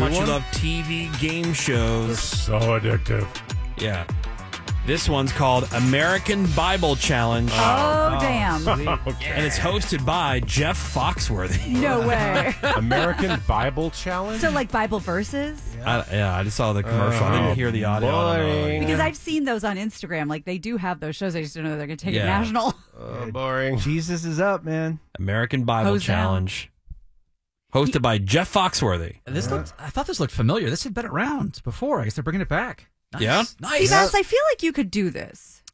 much you one? love TV game They're shows. so addictive. Yeah. This one's called American Bible Challenge. Oh, damn. Okay. And it's hosted by Jeff Foxworthy. No way. American Bible Challenge? So, like Bible verses? I just saw the commercial. I didn't hear the audio. I don't know. boring. Because I've seen those on Instagram. Like, they do have those shows. I just don't know they're going to take it Yeah. national. Boring. Jesus is up, man. American Bible Hose down. Challenge. Hosted by Jeff Foxworthy. I thought this looked familiar. This had been around before. I guess they're bringing it back. Nice. Yeah? Nice. Seabass, I feel like you could do this.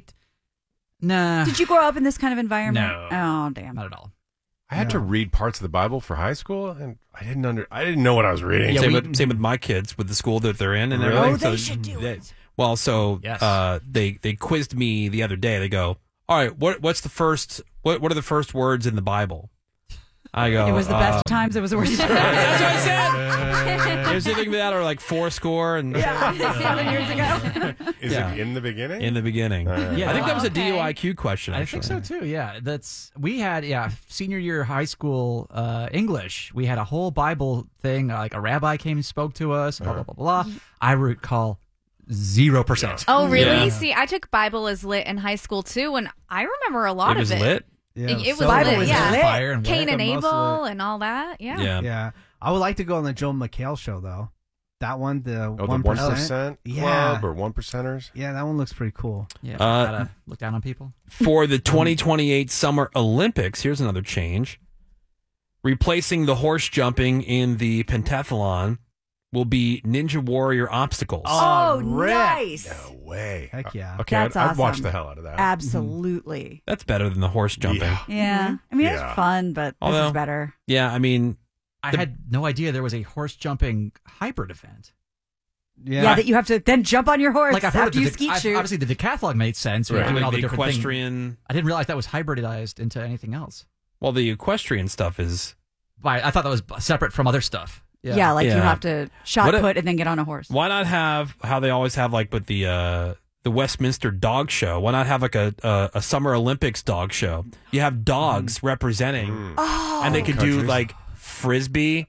Nah. Did you grow up in this kind of environment? No. Oh, damn. Not at all. I had to read parts of the Bible for high school, and I didn't know what I was reading. Yeah, Same with my kids with the school that they're in and Really? everything. Oh, they should do it. Well, so Yes. they quizzed me the other day. They go, "All right, what's the first? What are the first words in the Bible?" I go, It was the best of times. It was the worst of times. That's what I said. It was either that or like fourscore and 7 years ago. Is Yeah. it in the beginning? in the beginning. Yeah. I think that was a Okay. DOIQ question. I think so too. Yeah, we had senior year high school English. We had a whole Bible thing. Like a rabbi came and spoke to us. Blah blah blah blah. I recall 0%. Oh, really? Yeah. See, I took Bible as lit in high school too, and I remember a lot It was of it. lit. Yeah, It was so Bible lit, was yeah. lit. Fire and Cain and Most Abel lit. and all that. Yeah. Yeah. Yeah. I would like to go on the Joel McHale show, though. That one, the Oh, the 1%. 1% Yeah. Club or 1%ers? Yeah, that one looks pretty cool. Yeah, Uh, gotta look down on people. For the 2028 Summer Olympics, here's another change. Replacing the horse jumping in the pentathlon will be Ninja Warrior obstacles. Oh, Rick. nice. No way. Heck yeah. Okay, That's I'd watch awesome. the hell out of that. Absolutely. That's better than the horse jumping. Yeah. Yeah. I mean, Yeah. it's fun, but this Although- is better. Yeah, I mean, I had no idea there was a horse jumping hybrid event. Yeah, that you have to then jump on your horse Like I've heard after of you the, skeet I've- shoot. obviously the decathlon made sense. right, Doing all like the the different things. equestrian. I didn't realize that was hybridized into anything else. Well, the equestrian stuff is. I thought that was separate from other stuff. Yeah, like Yeah. you have to shot What if- put and then get on a horse. Why not have how they always have like with the Westminster Dog Show? Why not have like a Summer Olympics dog show? You have dogs representing, and they could do Countries. like frisbee.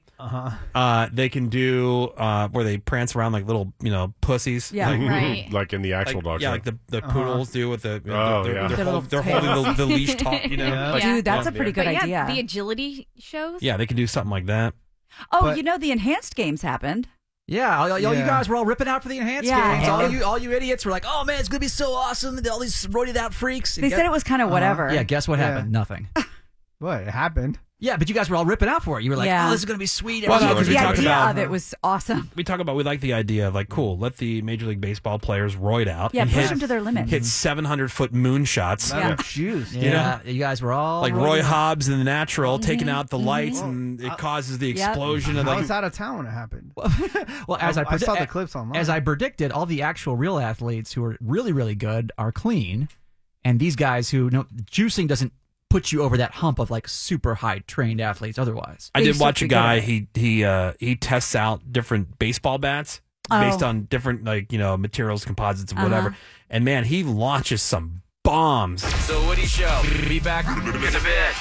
They can do where they prance around like little pussies. Yeah. Like, Right. like in the actual dog yeah, show. like the poodles do with the. Oh, they're, yeah. they're, The little they're holding the leash taut. Like, Yeah. Dude, that's a pretty good But yeah, idea. the agility shows. yeah, they can do something like that. Oh, But- the enhanced games happened. Yeah, all you Yeah. guys were all ripping out for the enhanced Yeah. games. All you idiots were like, "Oh man, it's gonna be so awesome!" All these roided out freaks. They said it was kind of whatever. Yeah, guess what Yeah. happened? Nothing. What? It happened. Yeah, but you guys were all ripping out for it. You were like, Yeah. "Oh, this is gonna be sweet." Well, no, Everyone's 'cause we The gonna talked be idea about- of it was awesome. We like the idea of like, cool, let the Major League Baseball players roid out. Yeah, and push hit, them to their limits. hit 700-foot moonshots. That Yeah. looks juiced. Yeah, you guys were all Like roided Roy out. Hobbs in The Natural, taking out the lights, and it causes the Yep. explosion of I like. was out of town when it happened. Well, as I saw the clips online. As I predicted, all the actual real athletes who are really, really good are clean, and these guys who juicing doesn't put you over that hump of like super high trained athletes. Otherwise, I They did used to watch a be good at guy. He tests out different baseball bats based on different materials, composites, and whatever. And man, he launches some bombs. The Woody Show. Be back in a bit.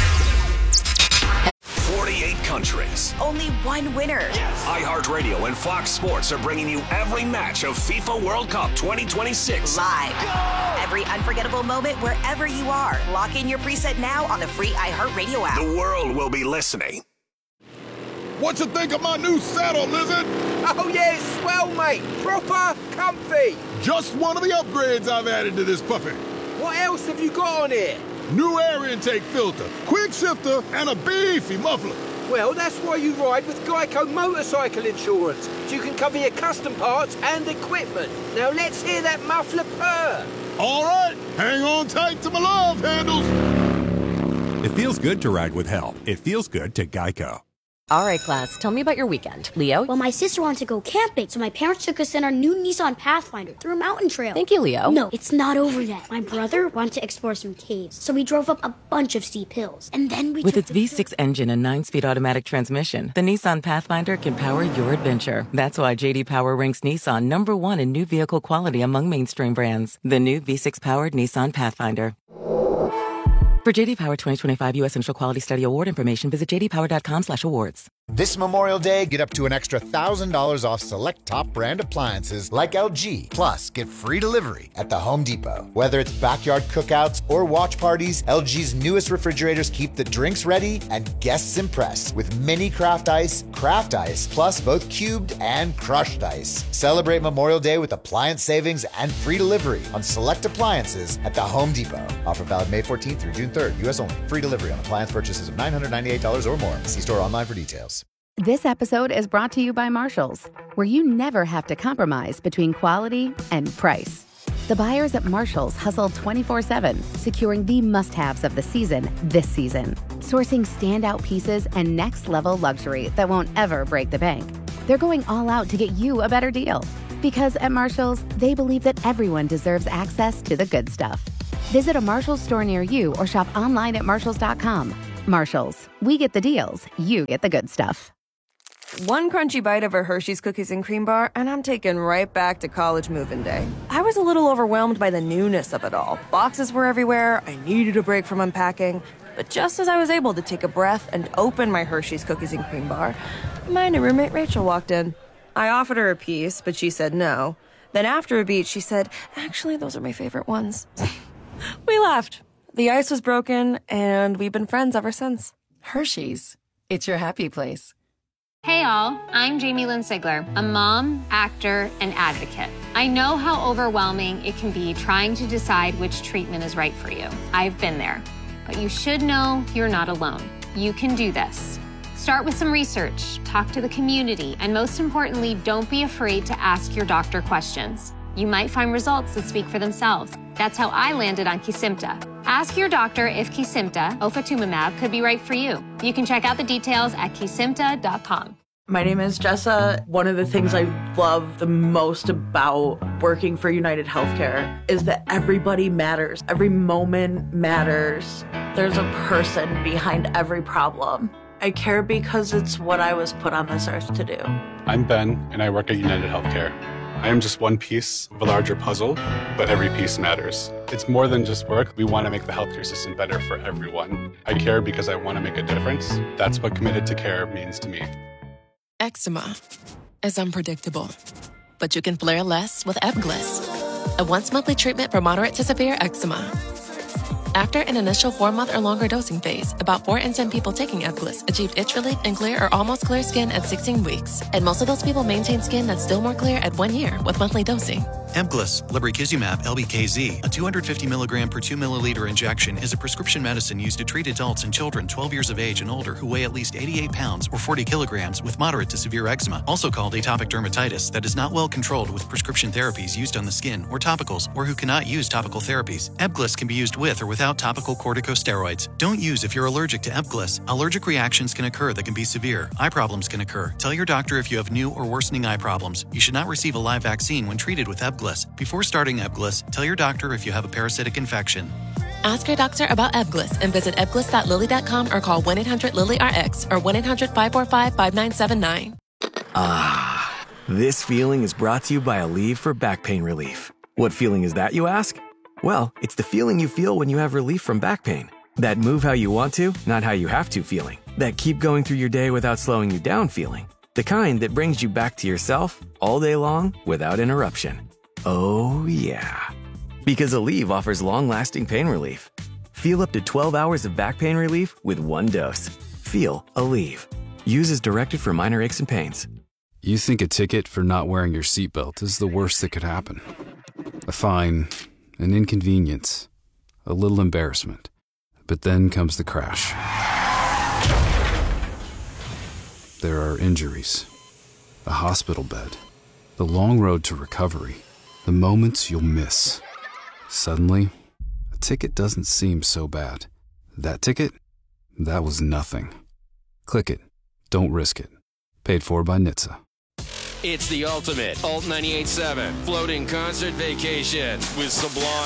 48 countries. Only one winner. iHeartRadio and Fox Sports are bringing you every match of FIFA World Cup 2026. Live. Every unforgettable moment wherever you are. Lock in your preset now on the free iHeartRadio app. The world will be listening. What you think of my new saddle, Lizard? Oh yeah, it's swell, mate. Proper comfy. Just one of the upgrades I've added to this puppy. What else have you got on here? New air intake filter, quick shifter, and a beefy muffler. Well, that's why you ride with Geico Motorcycle Insurance, so you can cover your custom parts and equipment. Now let's hear that muffler purr. All right, hang on tight to my love handles. It feels good to ride with help. It feels good to Geico. All right, class, tell me about your weekend. Leo? Well, my sister wanted to go camping, so my parents took us in our new Nissan Pathfinder through a mountain trail. Thank you, Leo. No, it's not over yet. My brother wanted to explore some caves, so we drove up a bunch of steep hills. And then we With took its V6 engine and 9-speed automatic transmission, the Nissan Pathfinder can power your adventure. That's why J.D. Power ranks Nissan #1 in new vehicle quality among mainstream brands. The new V6-powered Nissan Pathfinder. For J.D. Power 2025 U.S. Initial Quality Study Award information, visit jdpower.com/awards. This Memorial Day, get up to an extra $1,000 off select top brand appliances like LG. Plus, get free delivery at the Home Depot. Whether it's backyard cookouts or watch parties, LG's newest refrigerators keep the drinks ready and guests impressed with mini craft ice, plus both cubed and crushed ice. Celebrate Memorial Day with appliance savings and free delivery on select appliances at the Home Depot. Offer valid May 14th through June 3rd. U.S. only. Free delivery on appliance purchases of $998 or more. See store online for details. This episode is brought to you by Marshalls, where you never have to compromise between quality and price. The buyers at Marshalls hustle 24/7, securing the must-haves of the season this season. Sourcing standout pieces and next-level luxury that won't ever break the bank. They're going all out to get you a better deal. Because at Marshalls, they believe that everyone deserves access to the good stuff. Visit a Marshalls store near you or shop online at Marshalls.com. Marshalls, we get the deals, you get the good stuff. One crunchy bite of a Hershey's Cookies and Cream Bar, and I'm taken right back to college move-in day. I was a little overwhelmed by the newness of it all. Boxes were everywhere, I needed a break from unpacking. But just as I was able to take a breath and open my Hershey's Cookies and Cream Bar, my new roommate Rachel walked in. I offered her a piece, but she said no. Then after a beat, she said, actually, those are my favorite ones. We laughed. The ice was broken, and we've been friends ever since. Hershey's. It's your happy place. Hey all, I'm Jamie Lynn Sigler, a mom, actor, and advocate. I know how overwhelming it can be trying to decide which treatment is right for you. I've been there. But you should know you're not alone. You can do this. Start with some research, talk to the community, and most importantly, don't be afraid to ask your doctor questions. You might find results that speak for themselves. That's how I landed on Kesimpta. Ask your doctor if Kesimpta, ofatumumab, could be right for you. You can check out the details at kesimpta.com. My name is Jessa. One of the things I love the most about working for United Healthcare is that everybody matters. Every moment matters. There's a person behind every problem. I care because it's what I was put on this earth to do. I'm Ben, and I work at United Healthcare. I am just one piece of a larger puzzle, but every piece matters. It's more than just work. We want to make the healthcare system better for everyone. I care because I want to make a difference. That's what committed to care means to me. Eczema is unpredictable, but you can flare less with Ebglyss, a once-monthly treatment for moderate to severe eczema. After an initial 4-month or longer dosing phase, about 4 in 10 people taking Ebglyss achieved itch relief and clear or almost clear skin at 16 weeks. And most of those people maintain skin that's still more clear at 1 year with monthly dosing. Ebglyss, lebrikizumab, LBKZ, a 250 milligram per 2 milliliter injection, is a prescription medicine used to treat adults and children 12 years of age and older who weigh at least 88 pounds or 40 kilograms with moderate to severe eczema, also called atopic dermatitis, that is not well controlled with prescription therapies used on the skin or topicals, or who cannot use topical therapies. Ebglyss can be used with or without topical corticosteroids. Don't use if you're allergic to Ebglyss. Allergic reactions can occur that can be severe. Eye problems can occur. Tell your doctor if you have new or worsening eye problems. You should not receive a live vaccine when treated with Ebglyss. Before starting Ebglyss, tell your doctor if you have a parasitic infection. Ask your doctor about Ebglyss and visit ebglyss.lilly.com or call 1-800-LILY-RX or 1-800-545-5979. Ah, this feeling is brought to you by Aleve for back pain relief. What feeling is that, you ask? Well, it's the feeling you feel when you have relief from back pain. That move how you want to, not how you have to feeling. That keep going through your day without slowing you down feeling. The kind that brings you back to yourself all day long without interruption. Oh, yeah. Because Aleve offers long-lasting pain relief. Feel up to 12 hours of back pain relief with one dose. Feel Aleve. Use as directed for minor aches and pains. You think a ticket for not wearing your seatbelt is the worst that could happen. A fine, an inconvenience, a little embarrassment. But then comes the crash. There are injuries, a hospital bed, the long road to recovery, the moments you'll miss. Suddenly, a ticket doesn't seem so bad. That ticket? That was nothing. Click it. Don't risk it. Paid for by NHTSA. It's the ultimate Alt 98.7 floating concert vacation with Sublime.